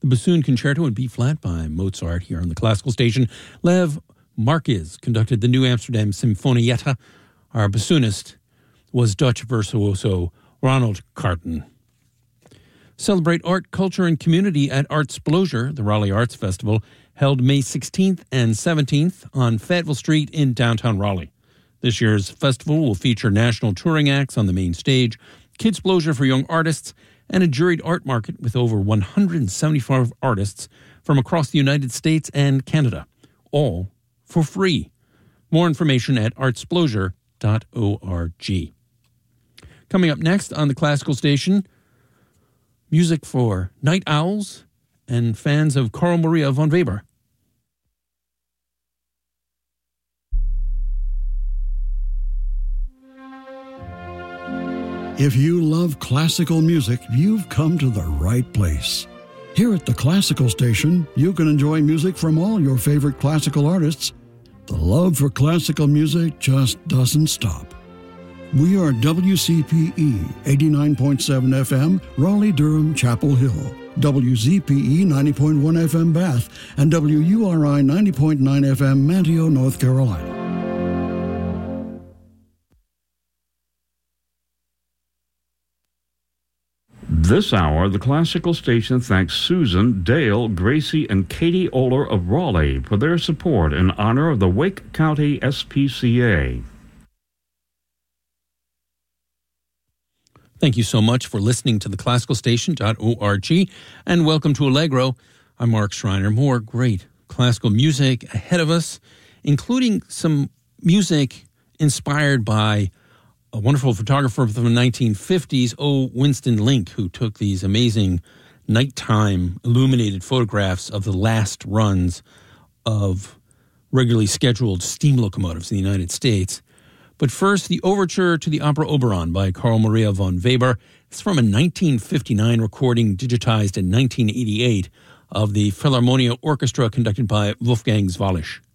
The Bassoon Concerto in B-flat by Mozart here on the Classical Station. Lev Marquez conducted the New Amsterdam Sinfonietta. Our bassoonist was Dutch virtuoso Ronald Carton. Celebrate art, culture, and community at Artsplosion, the Raleigh Arts Festival, held May 16th and 17th on Fayetteville Street in downtown Raleigh. This year's festival will feature national touring acts on the main stage, Kidsplosion for young artists, and a juried art market with over 175 artists from across the United States and Canada, all for free. More information at artsplosion.org. Coming up next on the Classical Station, music for night owls and fans of Carl Maria von Weber. If you love classical music, you've come to the right place. Here at the Classical Station, you can enjoy music from all your favorite classical artists. The love for classical music just doesn't stop. We are WCPE 89.7 FM, Raleigh-Durham, Chapel Hill, WZPE 90.1 FM, Bath, and WURI 90.9 FM, Manteo, North Carolina. This hour, the Classical Station thanks Susan, Dale, Gracie, and Katie Oler of Raleigh for their support in honor of the Wake County SPCA. Thank you so much for listening to the classicalstation.org, and welcome to Allegro. I'm Mark Schreiner. More great classical music ahead of us, including some music inspired by a wonderful photographer from the 1950s, O. Winston Link, who took these amazing nighttime illuminated photographs of the last runs of regularly scheduled steam locomotives in the United States. But first, the overture to the opera Oberon by Carl Maria von Weber. It's from a 1959 recording digitized in 1988 of the Philharmonia Orchestra conducted by Wolfgang Zwalisch.